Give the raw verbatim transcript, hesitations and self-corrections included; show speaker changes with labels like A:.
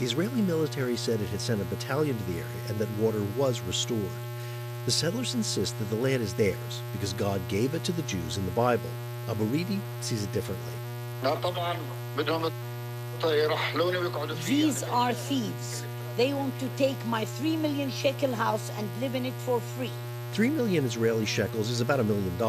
A: The Israeli military said it had sent a battalion to the area and that water was restored. The settlers insist that the land is theirs because God gave it to the Jews in the Bible. Abu Ridi sees it differently.
B: These are thieves. They want to take my three million shekel house and live in it for free.
A: Three million Israeli shekels is about a million dollars.